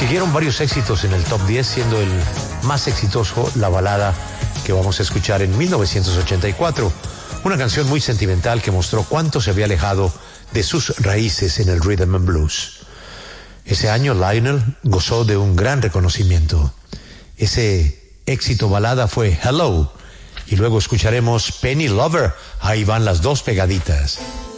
Siguieron varios éxitos en el top 10, siendo el más exitoso la balada que vamos a escuchar en 1984. Una canción muy sentimental que mostró cuánto se había alejado de sus raíces en el rhythm and blues. Ese año Lionel gozó de un gran reconocimiento. Ese éxito balada fue Hello, y luego escucharemos Penny Lover. Ahí van las dos pegaditas.